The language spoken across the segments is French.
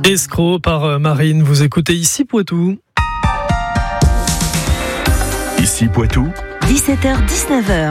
Escroc par Marine, vous écoutez Ici Poitou. Ici Poitou, 17h-19h.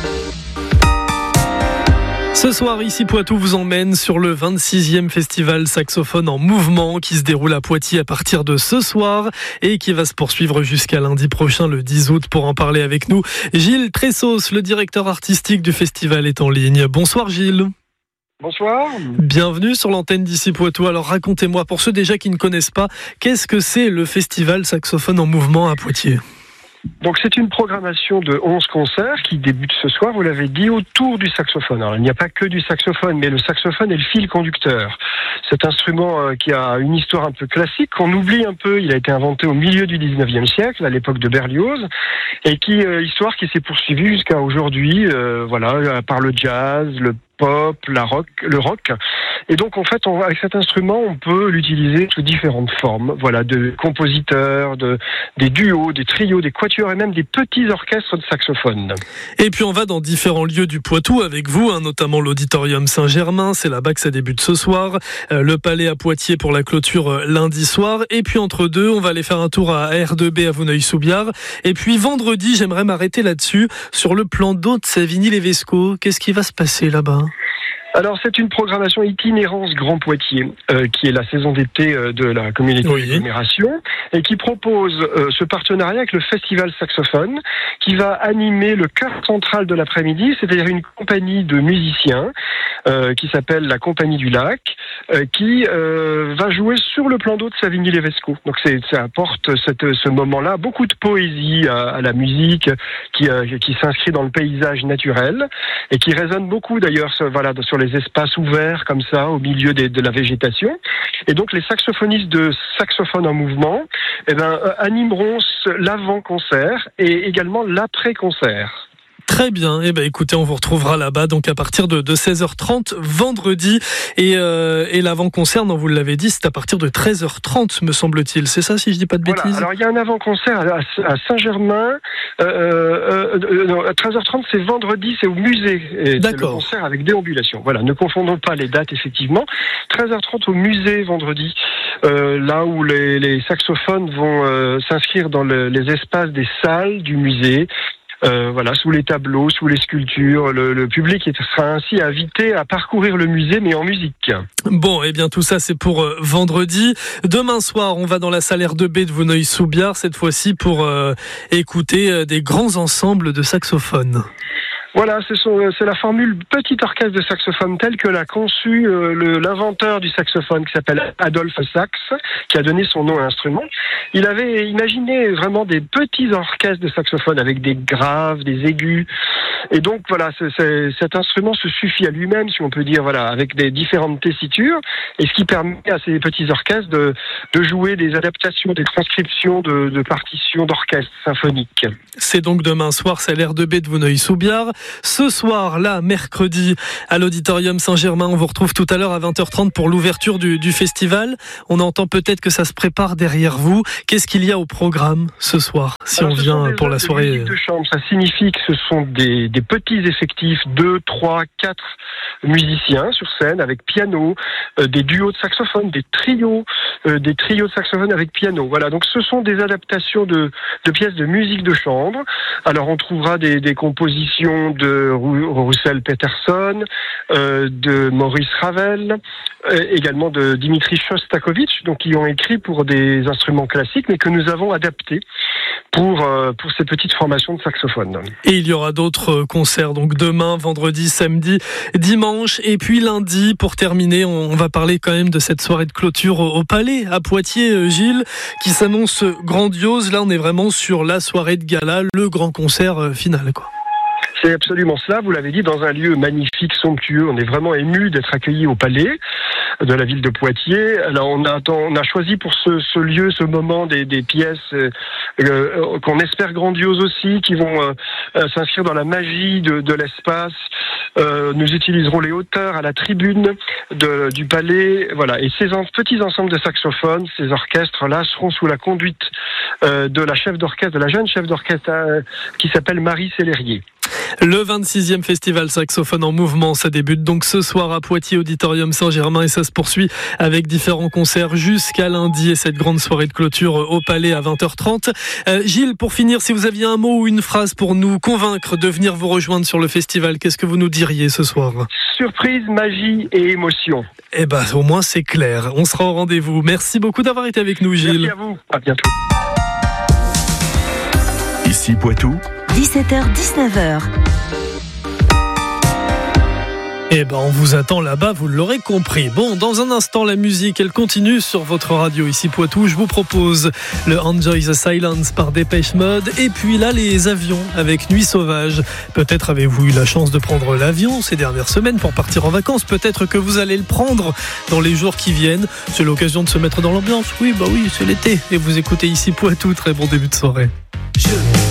Ce soir, Ici Poitou vous emmène sur le 26e festival Saxophone en Mouvement qui se déroule à Poitiers à partir de ce soir et qui va se poursuivre jusqu'à lundi prochain, le 10 août. Pour en parler avec nous, Gilles Tressos, le directeur artistique du festival, est en ligne. Bonsoir Gilles. Bonsoir. Bienvenue sur l'antenne d'Ici Poitou. Alors racontez-moi, pour ceux déjà qui ne connaissent pas, qu'est-ce que c'est le festival Saxophone en Mouvement à Poitiers ? Donc c'est une programmation de 11 concerts qui débute ce soir, vous l'avez dit, autour du saxophone. Alors il n'y a pas que du saxophone, mais le saxophone est le fil conducteur. Cet instrument qui a une histoire un peu classique, qu'on oublie un peu, il a été inventé au milieu du 19e siècle, à l'époque de Berlioz, et histoire qui s'est poursuivie jusqu'à aujourd'hui, par le jazz, le pop, le rock. Et donc, en fait, avec cet instrument, on peut l'utiliser sous différentes formes. Voilà, de compositeurs, des duos, des trios, des quatuors et même des petits orchestres de saxophone. Et puis, on va dans différents lieux du Poitou avec vous, notamment l'Auditorium Saint-Germain. C'est là-bas que ça débute ce soir. Le Palais à Poitiers pour la clôture lundi soir. Et puis, entre deux, on va aller faire un tour à R2B à Vouneuil-sous-Biard. Et puis, vendredi, j'aimerais m'arrêter là-dessus, sur le plan d'eau de Savigny-les-Vescots. Qu'est-ce qui va se passer là-bas ? Alors c'est une programmation Itinérance Grand Poitiers, qui est la saison d'été de la communauté d'agglomération, et qui propose ce partenariat avec le Festival Saxophone, qui va animer le cœur central de l'après-midi, c'est-à-dire une compagnie de musiciens qui s'appelle la Compagnie du Lac, qui va jouer sur le plan d'eau de Savigny-les-Vescots. Donc ça apporte ce moment-là beaucoup de poésie à la musique qui s'inscrit dans le paysage naturel et qui résonne beaucoup d'ailleurs sur les espaces ouverts comme ça au milieu de la végétation. Et donc les saxophonistes de Saxophone en Mouvement animeront l'avant-concert et également l'après-concert. Très bien. Écoutez, on vous retrouvera là-bas donc à partir de 16h30 vendredi et l'avant-concert, vous l'avez dit, c'est à partir de 13h30 me semble-t-il. C'est ça si je dis pas de bêtises ? Voilà. Alors il y a un avant-concert à Saint-Germain. À 13h30 c'est vendredi, c'est au musée. Et c'est le concert avec déambulation. Voilà, ne confondons pas les dates effectivement. 13h30 au musée vendredi, là où les saxophones vont s'inscrire dans les espaces des salles du musée. Sous les tableaux, sous les sculptures, le public sera ainsi invité à parcourir le musée, mais en musique. Bon, tout ça c'est pour vendredi. Demain soir, on va dans la salle R2B de Vouneuil-sous-Biard, cette fois-ci pour écouter des grands ensembles de saxophones. Voilà, c'est la formule petit orchestre de saxophone telle que l'a conçu l'inventeur du saxophone qui s'appelle Adolphe Sax, qui a donné son nom à l'instrument. Il avait imaginé vraiment des petits orchestres de saxophone avec des graves, des aigus. Et donc voilà, cet instrument se suffit à lui-même, si on peut dire, avec des différentes tessitures, et ce qui permet à ces petits orchestres de jouer des adaptations, des transcriptions de partitions d'orchestres symphoniques. C'est donc demain soir, c'est l'R2B de Vouneuil-sous-Biard. Ce soir, là, mercredi, à l'Auditorium Saint-Germain, on vous retrouve tout à l'heure à 20h30 pour l'ouverture du festival. On entend peut-être que ça se prépare derrière vous. Qu'est-ce qu'il y a au programme ce soir, on vient pour la soirée ? Musique de chambre, ça signifie que ce sont des petits effectifs, 2, 3, 4 musiciens sur scène avec piano, des duos de saxophone, des trios de saxophone avec piano. Voilà, donc ce sont des adaptations de pièces de musique de chambre. Alors on trouvera des compositions de Roussel Peterson, de Maurice Ravel, également de Dimitri Shostakovich, donc qui ont écrit pour des instruments classiques, mais que nous avons adaptés pour ces petites formations de saxophone. Et il y aura d'autres concerts, donc demain, vendredi, samedi, dimanche, et puis lundi, pour terminer, on va parler quand même de cette soirée de clôture au Palais, à Poitiers, Gilles, qui s'annonce grandiose. Là, on est vraiment sur la soirée de gala, le grand concert final, quoi. C'est absolument cela, vous l'avez dit, dans un lieu magnifique, somptueux. On est vraiment ému d'être accueillis au Palais de la ville de Poitiers. Alors on a choisi pour ce lieu, ce moment, des pièces qu'on espère grandioses aussi, qui vont s'inscrire dans la magie de l'espace. Nous utiliserons les hauteurs à la tribune du Palais. Voilà. Et ces petits ensembles de saxophones, ces orchestres-là, seront sous la conduite de la jeune chef d'orchestre qui s'appelle Marie Célérier. Le 26e festival saxophone en mouvement, ça débute donc ce soir à Poitiers, Auditorium Saint-Germain, et ça se poursuit avec différents concerts jusqu'à lundi et cette grande soirée de clôture au Palais à 20h30. Gilles, pour finir, si vous aviez un mot ou une phrase pour nous convaincre de venir vous rejoindre sur le festival, qu'est-ce que vous nous diriez ce soir ? Surprise, magie et émotion. Eh ben, au moins c'est clair. On sera au rendez-vous. Merci beaucoup d'avoir été avec nous, Gilles. Merci à vous. À bientôt. Ici Poitou. 17h-19h. Eh ben, on vous attend là-bas, vous l'aurez compris. Bon, dans un instant, la musique, elle continue sur votre radio ici Poitou. Je vous propose le Enjoy the Silence par Dépêche Mode. Et puis là, les avions avec Nuit Sauvage. Peut-être avez-vous eu la chance de prendre l'avion ces dernières semaines pour partir en vacances. Peut-être que vous allez le prendre dans les jours qui viennent. C'est l'occasion de se mettre dans l'ambiance. Oui, c'est l'été. Et vous écoutez ici Poitou. Très bon début de soirée.